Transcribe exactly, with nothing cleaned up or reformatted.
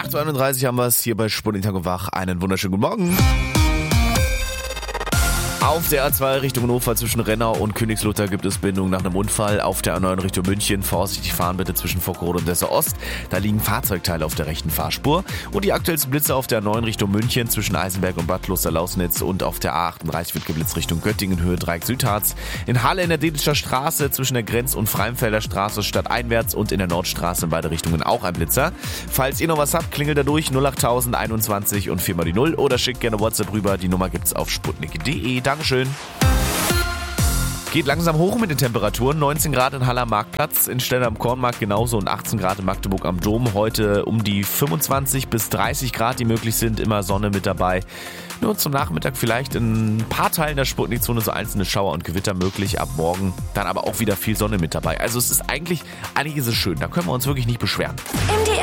acht Uhr einunddreißig haben wir es hier bei Sputnik Tag und Wach. Einen wunderschönen guten Morgen. Auf der A zwei Richtung Hannover zwischen Rennau und Königslutter gibt es Bindung nach einem Unfall. Auf der A neun Richtung München vorsichtig fahren bitte zwischen Vockerode und Dessau Ost. Da liegen Fahrzeugteile auf der rechten Fahrspur. Und die aktuellsten Blitze auf der A neun Richtung München zwischen Eisenberg und Bad Kloster-Lausnitz. Und auf der A achtunddreißig wird geblitzt Richtung Göttingen, Höhe Dreieck Südharz. In Halle in der Dedelscher Straße zwischen der Grenz- und Freimfelder Straße stadteinwärts und in der Nordstraße in beide Richtungen auch ein Blitzer. Falls ihr noch was habt, klingelt da durch null achttausend einundzwanzig und viermal die Null oder schickt gerne WhatsApp rüber. Die Nummer gibt's auf sputnik punkt de. Dankeschön. Geht langsam hoch mit den Temperaturen. neunzehn Grad in Halle am Marktplatz, in Stelle am Kornmarkt genauso und achtzehn Grad in Magdeburg am Dom. Heute um die fünfundzwanzig bis dreißig Grad, die möglich sind. Immer Sonne mit dabei. Nur zum Nachmittag vielleicht in ein paar Teilen der Sputnik-Zone so einzelne Schauer und Gewitter möglich. Ab morgen dann aber auch wieder viel Sonne mit dabei. Also es ist eigentlich, eigentlich ist es schön. Da können wir uns wirklich nicht beschweren. Im